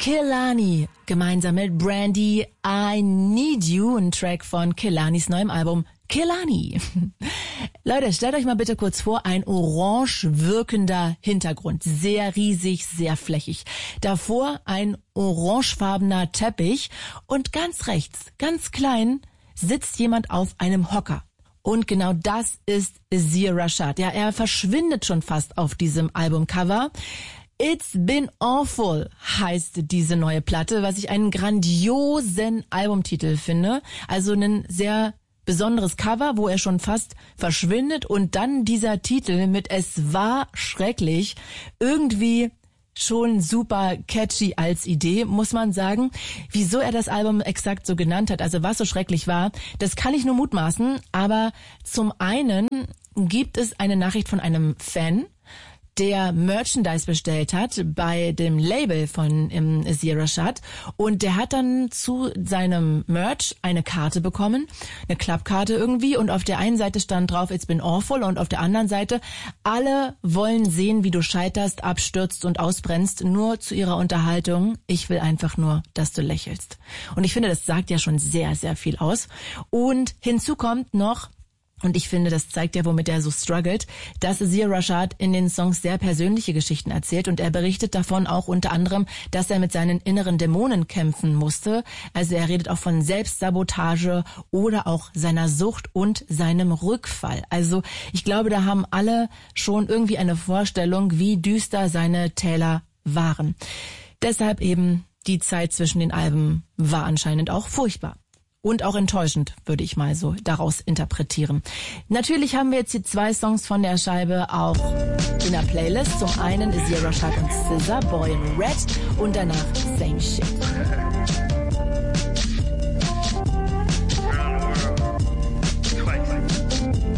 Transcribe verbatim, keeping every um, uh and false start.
Kehlani, gemeinsam mit Brandy, I Need You, ein Track von Kehlanis neuem Album Kehlani. Leute, stellt euch mal bitte kurz vor, ein orange wirkender Hintergrund, sehr riesig, sehr flächig. Davor ein orangefarbener Teppich und ganz rechts, ganz klein, sitzt jemand auf einem Hocker. Und genau das ist Azir Rashad. Ja, er verschwindet schon fast auf diesem Albumcover. It's Been Awful heißt diese neue Platte, was ich einen grandiosen Albumtitel finde. Also ein sehr besonderes Cover, wo er schon fast verschwindet und dann dieser Titel mit Es war schrecklich. Irgendwie schon super catchy als Idee, muss man sagen. Wieso er das Album exakt so genannt hat, also was so schrecklich war, das kann ich nur mutmaßen. Aber zum einen gibt es eine Nachricht von einem Fan, der Merchandise bestellt hat bei dem Label von ähm, Azir Rashad, und der hat dann zu seinem Merch eine Karte bekommen, eine Klappkarte irgendwie, und auf der einen Seite stand drauf It's Been Awful und auf der anderen Seite alle wollen sehen, wie du scheiterst, abstürzt und ausbrennst, nur zu ihrer Unterhaltung. Ich will einfach nur, dass du lächelst. Und ich finde, das sagt ja schon sehr, sehr viel aus. Und hinzu kommt noch, und ich finde, das zeigt ja, womit er so struggelt, dass Azir Rashad in den Songs sehr persönliche Geschichten erzählt, und er berichtet davon auch unter anderem, dass er mit seinen inneren Dämonen kämpfen musste. Also er redet auch von Selbstsabotage oder auch seiner Sucht und seinem Rückfall. Also ich glaube, da haben alle schon irgendwie eine Vorstellung, wie düster seine Täler waren. Deshalb eben die Zeit zwischen den Alben war anscheinend auch furchtbar. Und auch enttäuschend, würde ich mal so daraus interpretieren. Natürlich haben wir jetzt hier zwei Songs von der Scheibe auch in der Playlist. Zum einen Azir Rashad und S Z A, Boy in Red, und danach Same Shit.